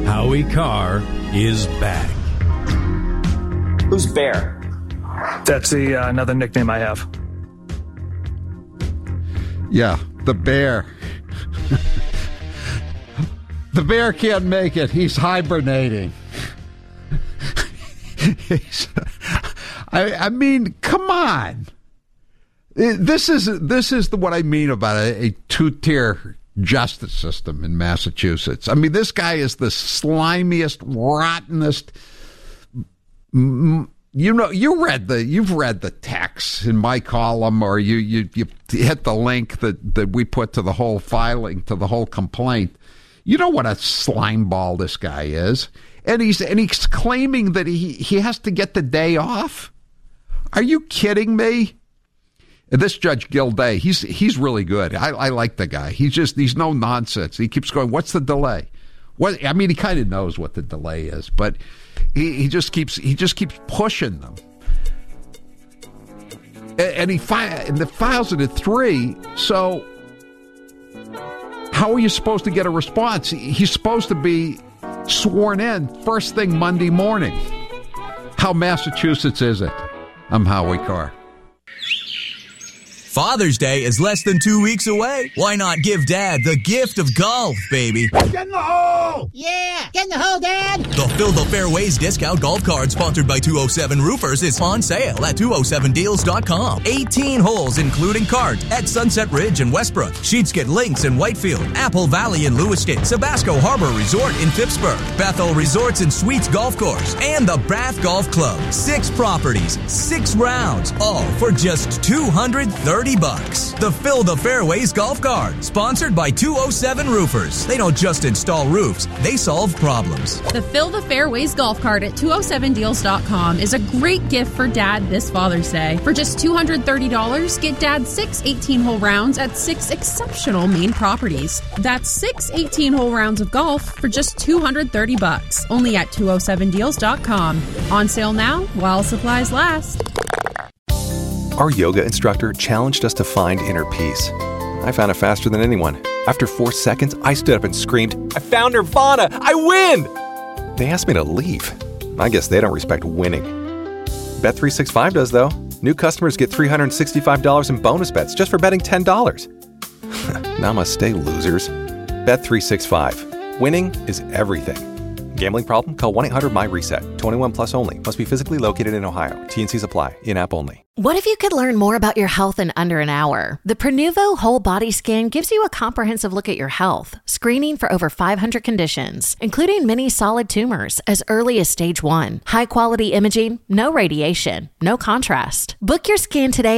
Howie Carr is back. Who's Bear? That's another nickname I have. Yeah, the Bear. The Bear can't make it. He's hibernating. I mean, come on. This is what I mean about a two-tier justice system in Massachusetts. I mean, this guy is the slimiest, rottenest. You've read the text in my column, or you hit the link that we put to the whole filing, to the whole complaint. You know what a slime ball this guy is, and he's claiming that he has to get the day off. Are you kidding me? This Judge Gilday, he's really good. I like the guy. He's no nonsense. He keeps going, what's the delay? I mean, he kind of knows what the delay is, but he just keeps pushing them. And he files it at 3. So how are you supposed to get a response? He's supposed to be sworn in first thing Monday morning. How Massachusetts is it? I'm Howie Carr. Father's Day is less than 2 weeks away. Why not give Dad the gift of golf, baby? Get in the hole! Yeah, get in the hole, Dad! The Fill the Fairways discount golf card sponsored by 207 Roofers is on sale at 207deals.com. 18 holes including cards at Sunset Ridge in Westbrook, Sheetskin Links in Whitefield, Apple Valley in Lewiston, Sabasco Harbor Resort in Phippsburg, Bethel Resorts and Suites Golf Course, and the Brath Golf Club. 6 properties, 6 rounds, all for just $230. The Fill the Fairways golf cart, sponsored by 207 Roofers. They don't just install roofs, they solve problems. The Fill the Fairways golf cart at 207deals.com is a great gift for Dad this Father's Day. For just $230, get Dad 6 18-hole rounds at 6 exceptional Maine properties. That's 6 18-hole rounds of golf for just $230. Only at 207deals.com. On sale now while supplies last. Our yoga instructor challenged us to find inner peace. I found it faster than anyone. After 4 seconds, I stood up and screamed, "I found Nirvana! I win!" They asked me to leave. I guess they don't respect winning. Bet365 does, though. New customers get $365 in bonus bets just for betting $10. Namaste, losers. Bet365. Winning is everything. Gambling problem? Call 1-800-MY-RESET. 21 plus only. Must be physically located in Ohio. T&Cs apply. In-app only. What if you could learn more about your health in under an hour? The Prenuvo Whole Body Scan gives you a comprehensive look at your health, screening for over 500 conditions, including many solid tumors as early as stage 1. High-quality imaging, no radiation, no contrast. Book your scan today